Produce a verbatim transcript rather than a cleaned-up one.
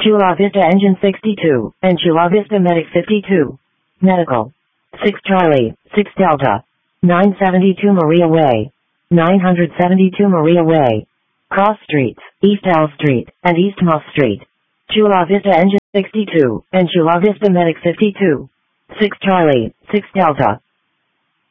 Chula Vista Engine sixty-two, and Chula Vista Medic fifty-two. Medical. six Charlie, six Delta. nine seventy-two Maria Way. nine seventy-two Maria Way. Cross Streets, East L Street, and East Moss Street. Chula Vista Engine sixty-two, and Chula Vista Medic fifty-two. six Charlie, six Delta.